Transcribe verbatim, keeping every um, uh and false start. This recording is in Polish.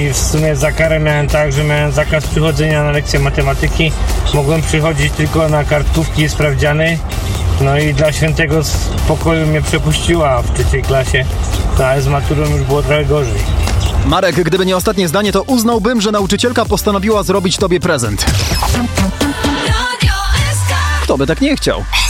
i w sumie za karę miałem tak, że miałem zakaz przychodzenia na lekcje matematyki. Mogłem przychodzić tylko na kartkówki i sprawdziany. No i dla świętego spokoju mnie przepuściła w trzeciej klasie. No, ale z maturą już było trochę gorzej. Marek, gdyby nie ostatnie zdanie, to uznałbym, że nauczycielka postanowiła zrobić tobie prezent. Kto by tak nie chciał?